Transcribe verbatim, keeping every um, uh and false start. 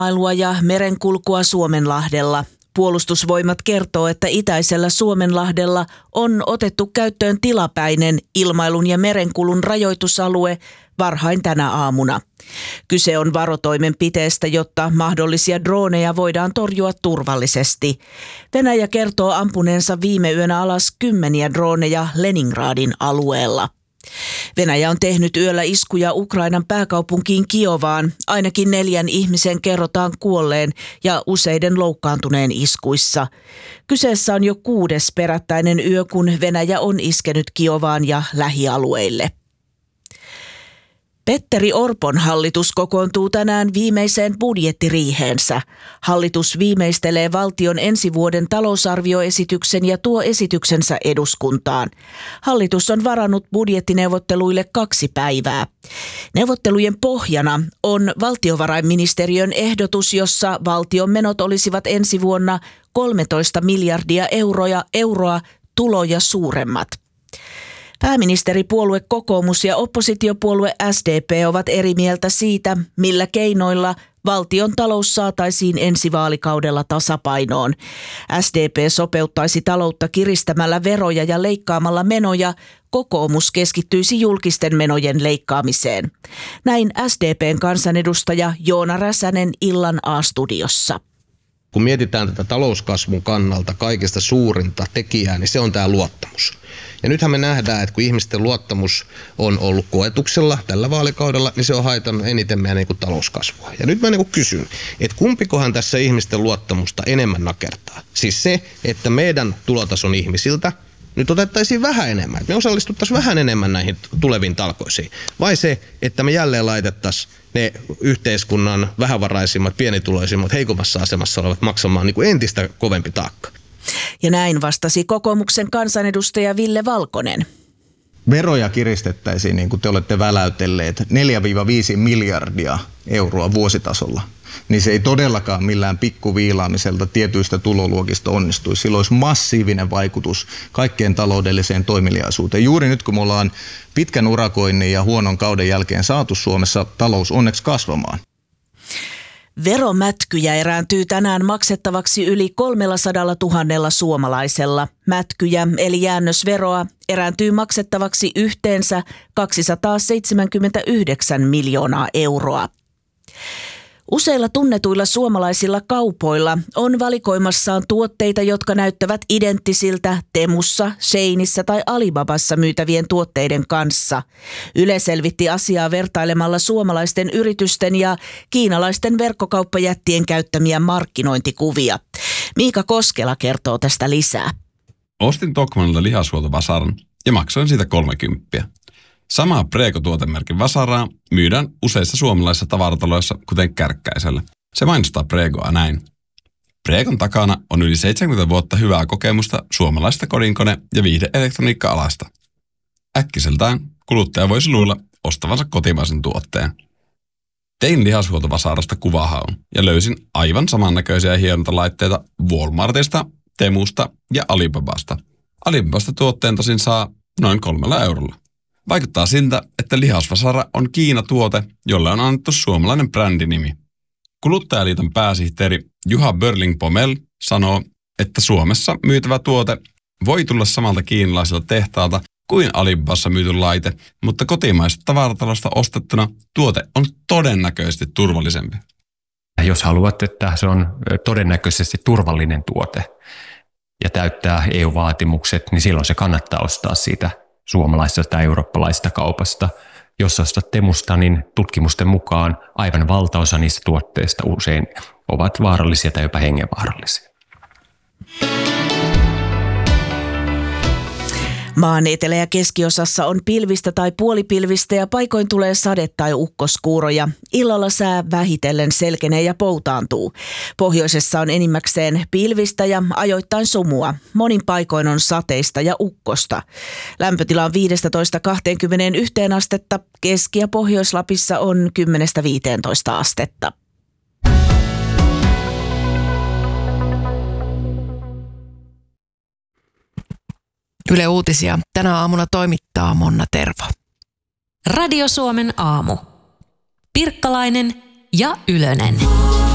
Ilmailua ja merenkulkua Suomenlahdella. Puolustusvoimat kertoo, että itäisellä Suomenlahdella on otettu käyttöön tilapäinen ilmailun ja merenkulun rajoitusalue varhain tänä aamuna. Kyse on varotoimenpiteestä, jotta mahdollisia droneja voidaan torjua turvallisesti. Venäjä kertoo ampuneensa viime yönä alas kymmeniä droneja Leningradin alueella. Venäjä on tehnyt yöllä iskuja Ukrainan pääkaupunkiin Kiovaan. Ainakin neljän ihmisen kerrotaan kuolleen ja useiden loukkaantuneen iskuissa. Kyseessä on jo kuudes perättäinen yö, kun Venäjä on iskenyt Kiovaan ja lähialueille. Petteri Orpon hallitus kokoontuu tänään viimeiseen budjettiriiheensä. Hallitus viimeistelee valtion ensi vuoden talousarvioesityksen ja tuo esityksensä eduskuntaan. Hallitus on varannut budjettineuvotteluille kaksi päivää. Neuvottelujen pohjana on valtiovarainministeriön ehdotus, jossa valtion menot olisivat ensi vuonna kolmetoista miljardia euroa, euroa tuloja suuremmat. Pääministeripuolue kokoomus ja oppositiopuolue S D P ovat eri mieltä siitä, millä keinoilla valtion talous saataisiin ensi vaalikaudella tasapainoon. S D P sopeuttaisi taloutta kiristämällä veroja ja leikkaamalla menoja. Kokoomus keskittyisi julkisten menojen leikkaamiseen. Näin S D P:n kansanedustaja Joona Räsänen illan A-studiossa. Kun mietitään tätä talouskasvun kannalta kaikista suurinta tekijää, niin se on tämä luottamus. Ja nythän me nähdään, että kun ihmisten luottamus on ollut koetuksella tällä vaalikaudella, niin se on haitannut eniten meidän niin kuin talouskasvua. Ja nyt mä niin kuin kysyn, että kumpikohan tässä ihmisten luottamusta enemmän nakertaa? Siis se, että meidän tulotason ihmisiltä nyt otettaisiin vähän enemmän, että me osallistuttaisiin vähän enemmän näihin tuleviin talkoisiin. Vai se, että me jälleen laitettaisiin ne yhteiskunnan vähävaraisimmat, pienituloisimmat, heikommassa asemassa olevat maksamaan niin kuin entistä kovempi taakka. Ja näin vastasi kokoomuksen kansanedustaja Ville Valkonen. Veroja kiristettäisiin, niin kuin te olette väläytelleet, neljä viisi miljardia euroa vuositasolla. Niin se ei todellakaan millään pikkuviilaamiselta tietyistä tuloluokista onnistuisi. Sillä olisi massiivinen vaikutus kaikkeen taloudelliseen toimeliaisuuteen. Juuri nyt, kun me ollaan pitkän urakoinnin ja huonon kauden jälkeen saatu Suomessa talous onneksi kasvamaan. Veromätkyjä erääntyy tänään maksettavaksi yli kolmesataatuhatta suomalaisella. Mätkyjä eli jäännösveroa erääntyy maksettavaksi yhteensä kaksisataaseitsemänkymmentäyhdeksän miljoonaa euroa. Useilla tunnetuilla suomalaisilla kaupoilla on valikoimassaan tuotteita, jotka näyttävät identtisiltä Temussa, Sheinissä tai Alibabassa myytävien tuotteiden kanssa. Yle selvitti asiaa vertailemalla suomalaisten yritysten ja kiinalaisten verkkokauppajättien käyttämiä markkinointikuvia. Miika Koskela kertoo tästä lisää. Ostin Tokmanilta lihashuoltovasaran ja maksoin siitä kolmekymppiä. Samaa Prego-tuotemerkin vasaraa myydään useissa suomalaisissa tavarataloissa, kuten Kärkkäisellä. Se mainostaa Pregoa näin. Pregon takana on yli seitsemänkymmentä vuotta hyvää kokemusta suomalaista kodinkone- ja viihdeelektroniikka-alasta. Äkkiseltään kuluttaja voisi luulla ostavansa kotimaisen tuotteen. Tein lihashuoltovasarasta kuvahaun ja löysin aivan samannäköisiä hierontalaitteita Walmartista, Temusta ja Alibabasta. Alibabasta tuotteen tosin saa noin kolmella eurolla. Vaikuttaa siltä, että lihasvasara on Kiina-tuote, jolle on annettu suomalainen brändinimi. Kuluttajaliiton pääsihteeri Juha Börling-Pomel sanoo, että Suomessa myytävä tuote voi tulla samalta kiinalaiselta tehtaalta kuin Alibabassa myyty laite, mutta kotimaisesta tavaratalosta ostettuna tuote on todennäköisesti turvallisempi. Jos haluat, että se on todennäköisesti turvallinen tuote ja täyttää E U-vaatimukset, niin silloin se kannattaa ostaa siitä suomalaisesta tai eurooppalaisesta kaupasta. Jos ostat Temusta, niin tutkimusten mukaan aivan valtaosa niistä tuotteista usein ovat vaarallisia tai jopa hengenvaarallisia. Maan etelä- ja keskiosassa on pilvistä tai puolipilvistä ja paikoin tulee sade- tai ukkoskuuroja. Illalla sää vähitellen selkenee ja poutaantuu. Pohjoisessa on enimmäkseen pilvistä ja ajoittain sumua. Monin paikoin on sateista ja ukkosta. Lämpötila on viisitoista kaksikymmentäyksi astetta. Keski- ja Pohjois-Lapissa on kymmenestä viiteentoista astetta. Yle Uutisia tänä aamuna toimittaa Monna Tervo. Radio Suomen aamu. Pirkkalainen ja Ylönen.